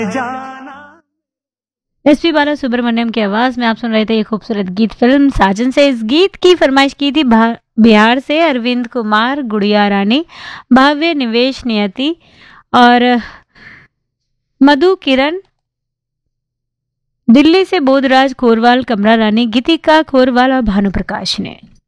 SP बाला सुब्रमण्यम की आवाज में आप सुन रहे थे ये खूबसूरत गीत फिल्म साजन से। इस गीत की फरमाइश की थी बिहार से अरविंद कुमार, गुड़िया रानी, भाव्य, निवेश, नियति और मधु किरण। दिल्ली से बोधराज खोरवाल, कमरा रानी, गीतिका खोरवाल और भानु प्रकाश ने।